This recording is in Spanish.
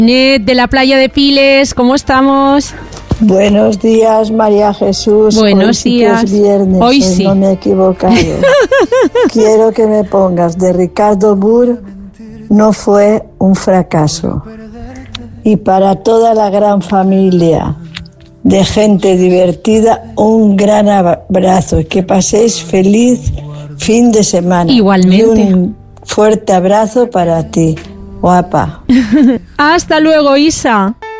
Net de la playa de Piles, ¿cómo estamos? Buenos días, María Jesús. Buenos días. Sí que es viernes, Hoy sí. No me he equivocado. Quiero que me pongas de Ricardo Burr, No fue un fracaso. Y para toda la gran familia de gente divertida, un gran abrazo y que paséis feliz fin de semana. Igualmente. Y un fuerte abrazo para ti, guapa. Hasta luego, Isa.